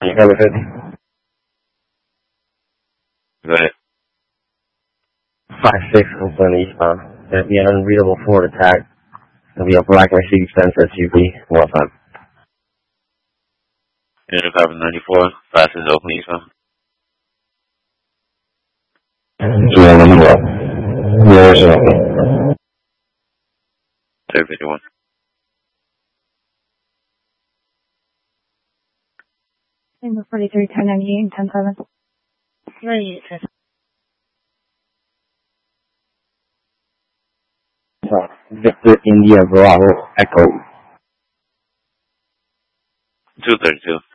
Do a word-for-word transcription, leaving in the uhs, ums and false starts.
Can you cover fifty? Go ahead. five six Oakland eastbound. There'll be an unreadable Ford attack. There'll be a black Mercedes Benz S U V. Well done. Unit cover ninety-four, five six Oakland eastbound. Yeah, let me go. Yeah, it's okay. Third fifty-one. Number forty-three, ten ninety-eight, ten seven. ninety-eight, Victor India Bravo Echo. two thirty-two.